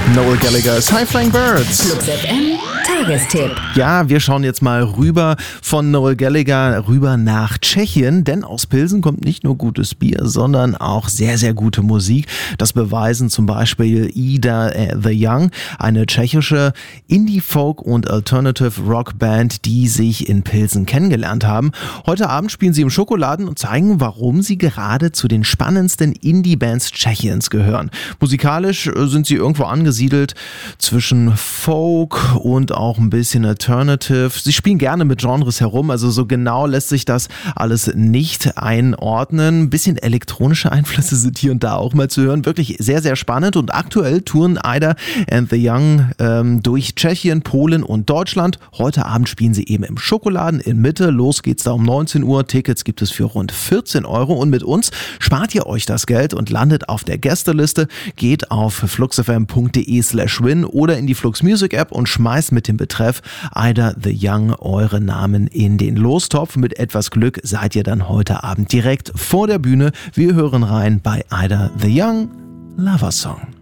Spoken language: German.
Noel Gallagher's High Flying Birds. Flux FM Tagestipp. Ja, wir schauen jetzt mal rüber von Noel Gallagher rüber nach Tschechien, denn aus Pilsen kommt nicht nur gutes Bier, sondern auch sehr, sehr gute Musik. Das beweisen zum Beispiel Ida the Young, eine tschechische Indie-Folk- und Alternative-Rock-Band, die sich in Pilsen kennengelernt haben. Heute Abend spielen sie im Schokoladen und zeigen, warum sie gerade zu den spannendsten Indie-Bands Tschechiens gehören. Musikalisch sind sie irgendwo angesiedelt zwischen Folk und auch ein bisschen Alternative. Sie spielen gerne mit Genres herum, also so genau lässt sich das alles nicht einordnen. Ein bisschen elektronische Einflüsse sind hier und da auch mal zu hören. Wirklich sehr, sehr spannend und aktuell touren Ida and the Young durch Tschechien, Polen und Deutschland. Heute Abend spielen sie eben im Schokoladen in Mitte. Los geht's da um 19 Uhr. Tickets gibt es für rund 14 € und mit uns spart ihr euch das Geld und landet auf der Gästeliste. Geht auf fluxfm.de/win oder in die Flux Music App und schmeißt mit dem Betreff Ida the Young eure Namen in den Lostopf. Mit etwas Glück seid ihr dann heute Abend direkt vor der Bühne. Wir hören rein bei Ida the Young, Lover Song.